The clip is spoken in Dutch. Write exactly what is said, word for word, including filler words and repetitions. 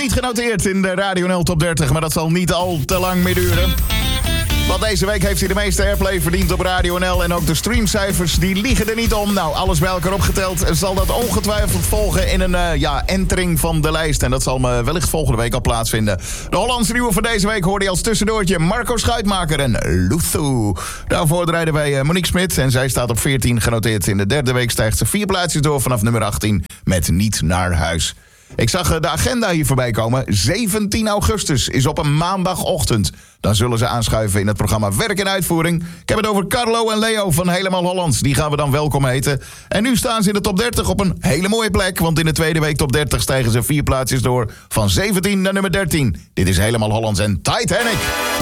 niet genoteerd in de Radio N L Top dertig, maar dat zal niet al te lang meer duren. Want deze week heeft hij de meeste airplay verdiend op Radio N L. En ook de streamcijfers, die liegen er niet om. Nou, alles bij elkaar opgeteld zal dat ongetwijfeld volgen in een uh, ja, entering van de lijst. En dat zal me wellicht volgende week al plaatsvinden. De Hollandse nieuwe van deze week hoorde je als tussendoortje Marco Schuitmaker en Luthu. Daarvoor draaiden wij uh, Monique Smit. En zij staat op veertien genoteerd. In de derde week stijgt ze vier plaatsjes door vanaf nummer achttien met Niet naar huis. Ik zag de agenda hier voorbij komen. zeventien augustus is op een maandagochtend. Dan zullen ze aanschuiven in het programma Werk en Uitvoering. Ik heb het over Carlo en Leo van Helemaal Hollands. Die gaan we dan welkom heten. En nu staan ze in de top dertig op een hele mooie plek. Want in de tweede week top dertig stijgen ze vier plaatsjes door. Van zeventien naar nummer dertien. Dit is Helemaal Hollands en Titanic.